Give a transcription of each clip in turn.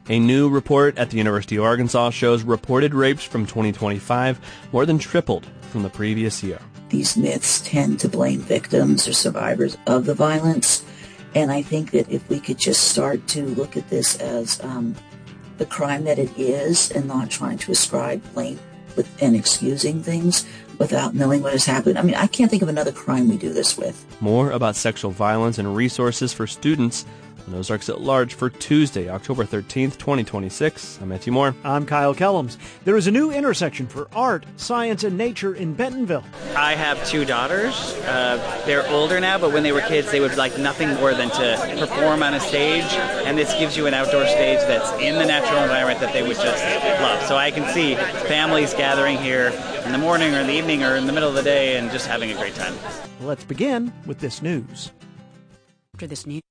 A new report at the University of Arkansas shows reported rapes from 2025 more than tripled from the previous year. These myths tend to blame victims or survivors of the violence, and I think that if we could just start to look at this as the crime that it is and not trying to ascribe blame and excusing things without knowing what has happened. I mean, I can't think of another crime we do this with. More about sexual violence and resources for students on Ozarks at Large for Tuesday, October 13th, 2026. I'm Matthew Moore. I'm Kyle Kellums. There is a new intersection for art, science, and nature in Bentonville. I have two daughters. They're older now, but when they were kids, they would like nothing more than to perform on a stage, and this gives you an outdoor stage that's in the natural environment that they would just love. So I can see families gathering here in the morning or in the evening or in the middle of the day and just having a great time. Let's begin with this news. After this news.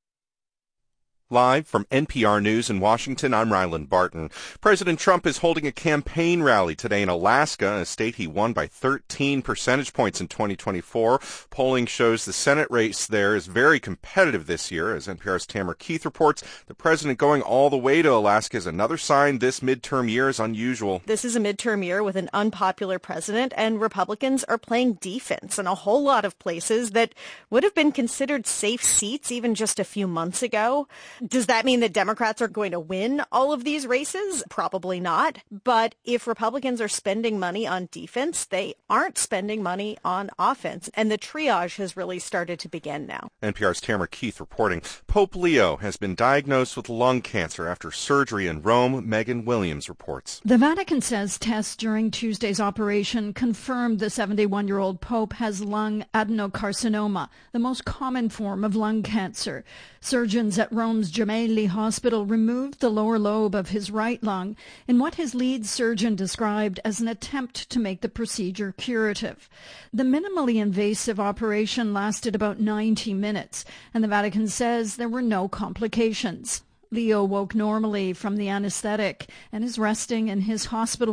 Live from NPR News in Washington, I'm Ryland Barton. President Trump is holding a campaign rally today in Alaska, a state he won by 13 percentage points in 2024. Polling shows the Senate race there is very competitive this year. As NPR's Tamara Keith reports, the president going all the way to Alaska is another sign this midterm year is unusual. This is a midterm year with an unpopular president, and Republicans are playing defense in a whole lot of places that would have been considered safe seats even just a few months ago. Does that mean that Democrats are going to win all of these races? Probably not. But if Republicans are spending money on defense, they aren't spending money on offense. And the triage has really started to begin now. NPR's Tamara Keith reporting. Pope Leo has been diagnosed with lung cancer after surgery in Rome. Megan Williams reports. The Vatican says tests during Tuesday's operation confirmed the 71-year-old Pope has lung adenocarcinoma, the most common form of lung cancer. Surgeons at Rome's Gemelli Hospital removed the lower lobe of his right lung in what his lead surgeon described as an attempt to make the procedure curative. The minimally invasive operation lasted about 90 minutes, and the Vatican says there were no complications. Leo woke normally from the anesthetic and is resting in his hospital